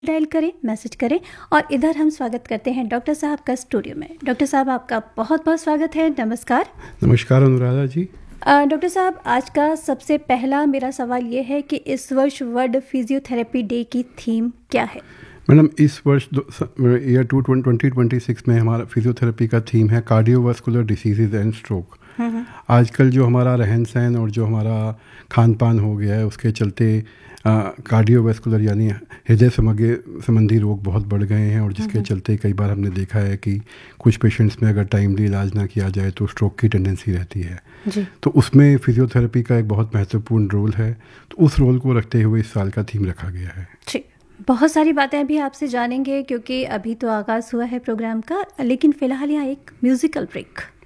Dial करें, message करें। और इधर हम स्वागत करते हैं डॉक्टर साहब का स्टूडियो में। डॉक्टर साहब, आपका बहुत बहुत स्वागत है। नमस्कार। नमस्कार अनुराधा जी। डॉक्टर साहब, आज का सबसे पहला मेरा सवाल ये है कि इस वर्ष वर्ल्ड फिजियोथेरेपी डे की थीम क्या है? मैडम, इस वर्ष ईयर 2026 में हमारा फिजियोथेरेपी का थीम है कार्डियोवास्कुलर डिसीजेज एंड स्ट्रोक। आजकल जो हमारा रहन सहन और जो हमारा खान पान हो गया है, उसके चलते कार्डियोवास्कुलर यानी हृदय संबंधी रोग बहुत बढ़ गए हैं, और जिसके चलते कई बार हमने देखा है कि कुछ पेशेंट्स में अगर टाइमली इलाज ना किया जाए तो स्ट्रोक की टेंडेंसी रहती है जी। तो उसमें फिजियोथेरेपी का एक बहुत महत्वपूर्ण रोल है। तो उस रोल को रखते हुए इस साल का थीम रखा गया है जी। बहुत सारी बातें अभी आपसे जानेंगे, क्योंकि अभी तो आगाज़ हुआ है प्रोग्राम का, लेकिन फ़िलहाल यहाँ एक म्यूज़िकल ब्रेक।